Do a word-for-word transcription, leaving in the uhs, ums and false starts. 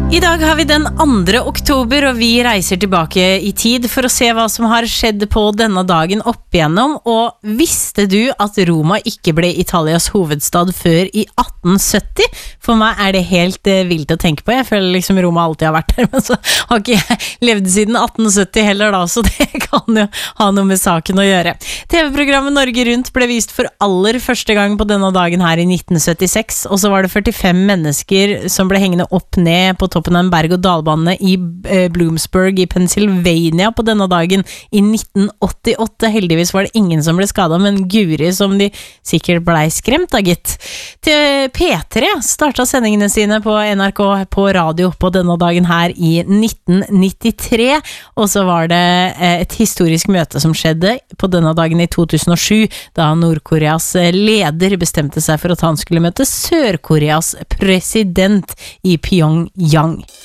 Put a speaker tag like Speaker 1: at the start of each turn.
Speaker 1: I dag har vi den andre oktober, og vi reiser tilbake i tid for å se hva som har skjedd på denne dagen opp igjennom. Og visste du at Roma ikke ble Italias hovedstad før i atten sytti? For meg er det helt uh, vilt å tenke på. Jeg føler liksom Roma alltid har vært der, men så har ikke jeg levd siden atten sytti heller da, så det kan jo ha noe med saken å gjøre. T V-programmet Norge Rundt ble vist for aller første gang på denne dagen her i nitten syttiseks, og så var det førtifem mennesker som ble hengende opp ned på toppen av en berg- og dalbane i Bloomsburg i Pennsylvania på denne dagen i nitten åttiåtte. Heldigvis var det ingen som ble skadet, men guri som de sikkert ble skremt da, gitt. Til P tre startet sendingene sine på N R K på radio på denne dagen her i nitten nittitre, og så var det et historisk møte som skjedde på denne dagen i to tusen og sju, da Nord-Koreas leder bestemte seg for at han skulle møte Sør-Koreas president i Pyongyang.